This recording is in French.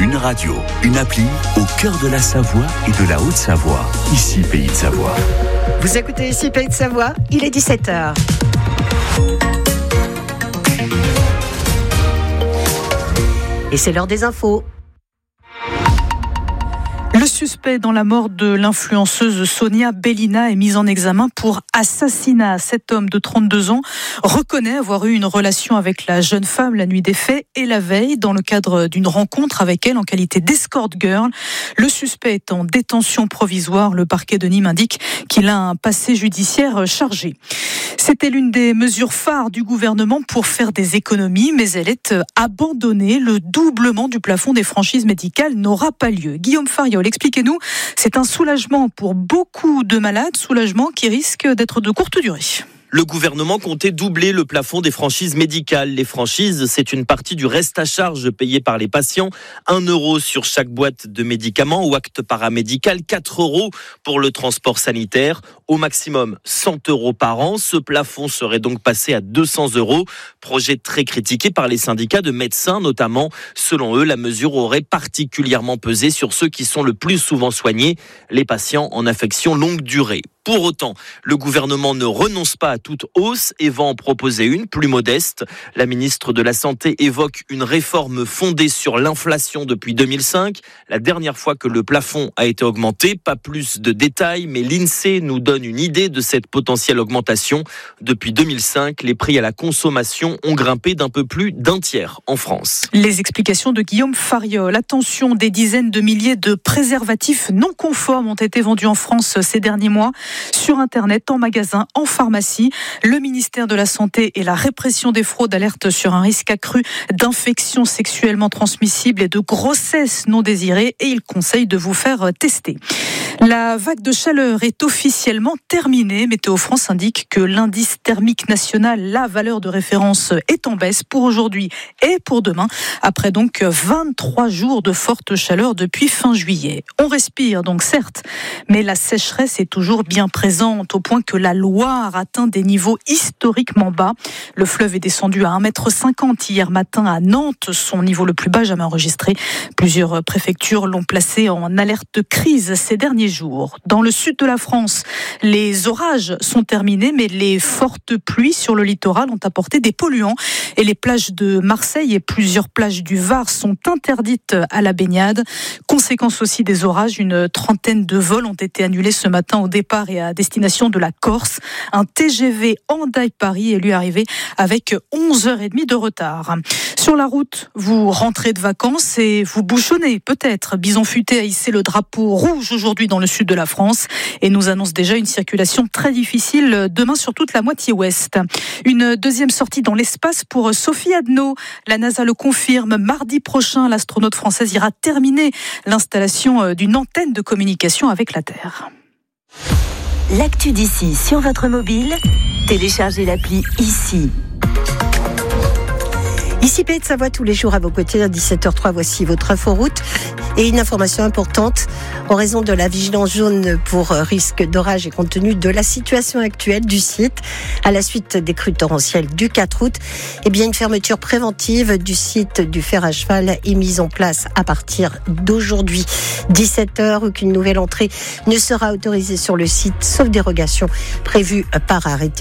Une radio, une appli au cœur de la Savoie et de la Haute-Savoie. Ici, Pays de Savoie. Vous écoutez ici Pays de Savoie, il est 17h. Et c'est l'heure des infos. Le suspect dans la mort de l'influenceuse Sonia Bellina est mis en examen pour assassinat. Cet homme de 32 ans reconnaît avoir eu une relation avec la jeune femme la nuit des faits et la veille dans le cadre d'une rencontre avec elle en qualité d'escort girl. Le suspect est en détention provisoire. Le parquet de Nîmes indique qu'il a un passé judiciaire chargé. C'était l'une des mesures phares du gouvernement pour faire des économies, mais elle est abandonnée. Le doublement du plafond des franchises médicales n'aura pas lieu. Guillaume Fariol, expliquez-nous, c'est un soulagement pour beaucoup de malades, soulagement qui risque d'être de courte durée. Le gouvernement comptait doubler le plafond des franchises médicales. Les franchises, c'est une partie du reste à charge payé par les patients. 1 € sur chaque boîte de médicaments ou acte paramédical, 4 € pour le transport sanitaire. Au maximum 100 € par an. Ce plafond serait donc passé à 200 €. Projet très critiqué par les syndicats de médecins notamment. Selon eux, la mesure aurait particulièrement pesé sur ceux qui sont le plus souvent soignés, les patients en affection longue durée. Pour autant, le gouvernement ne renonce pas à toute hausse et va en proposer une plus modeste. La ministre de la Santé évoque une réforme fondée sur l'inflation depuis 2005. La dernière fois que le plafond a été augmenté, pas plus de détails, mais l'INSEE nous donne une idée de cette potentielle augmentation. Depuis 2005, les prix à la consommation ont grimpé d'un peu plus d'un tiers en France. Les explications de Guillaume Fariol. Attention, des dizaines de milliers de préservatifs non conformes ont été vendus en France ces derniers mois. Sur Internet, en magasin, en pharmacie. Le ministère de la Santé et la répression des fraudes alertent sur un risque accru d'infections sexuellement transmissibles et de grossesse non désirée et il conseille de vous faire tester. La vague de chaleur est officiellement terminée. Météo France indique que l'indice thermique national, la valeur de référence, est en baisse pour aujourd'hui et pour demain, après donc 23 jours de forte chaleur depuis fin juillet. On respire donc certes, mais la sécheresse est toujours bien présente, au point que la Loire atteint des niveaux historiquement bas. Le fleuve est descendu à 1,50 m hier matin à Nantes, son niveau le plus bas jamais enregistré. Plusieurs préfectures l'ont placé en alerte de crise ces derniers jours. Dans le sud de la France, les orages sont terminés, mais les fortes pluies sur le littoral ont apporté des polluants et les plages de Marseille et plusieurs plages du Var sont interdites à la baignade. Conséquence aussi des orages, une trentaine de vols ont été annulés ce matin au départ et à destination de la Corse. Un TGV Hendaye-Paris est lui arrivé avec 11h30 de retard. Sur la route, vous rentrez de vacances et vous bouchonnez peut-être. Bison Futé a hissé le drapeau rouge aujourd'hui dans le sud de la France et nous annonce déjà une circulation très difficile demain sur toute la moitié ouest. Une deuxième sortie dans l'espace pour Sophie Adno. La NASA le confirme. Mardi prochain, l'astronaute française ira terminer l'installation d'une antenne de communication avec la Terre. L'actu d'ici sur votre mobile, téléchargez l'appli ici. Ici Pays de Savoie tous les jours à vos côtés à 17h03. Voici votre inforoute et une information importante en raison de la vigilance jaune pour risque d'orage et compte tenu de la situation actuelle du site à la suite des crues torrentielles du 4 août. Eh bien, une fermeture préventive du site du fer à cheval est mise en place à partir d'aujourd'hui 17h. Aucune nouvelle entrée ne sera autorisée sur le site sauf dérogation prévue par arrêté.